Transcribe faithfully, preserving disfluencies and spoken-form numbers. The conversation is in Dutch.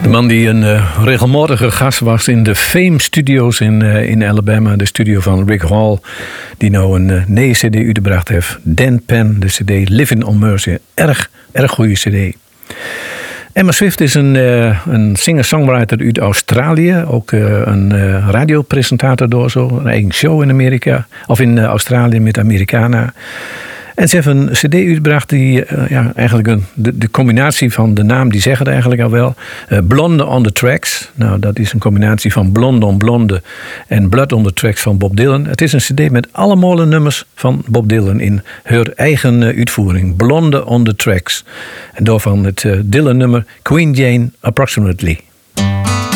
De man die een uh, regelmatige gast was in de Fame Studios in, uh, in Alabama. De studio van Rick Hall. Die nou een uh, nieuwe cd uitgebracht heeft. Dan Penn, de cd Living on Mercy. Erg, erg goede cd. Emma Swift is een, uh, een singer-songwriter uit Australië. Ook uh, een uh, radiopresentator door zo. Een eigen show in Amerika. Of in uh, Australië met Americana. En ze hebben een cd uitgebracht die uh, ja, eigenlijk een, de, de combinatie van de naam, die zeggen het eigenlijk al wel. Uh, Blonde on the Tracks. Nou, dat is een combinatie van Blonde on Blonde en Blood on the Tracks van Bob Dylan. Het is een cd met allemaal nummers van Bob Dylan in haar eigen uh, uitvoering. Blonde on the Tracks. En daarvan het uh, Dylan nummer Queen Jane Approximately.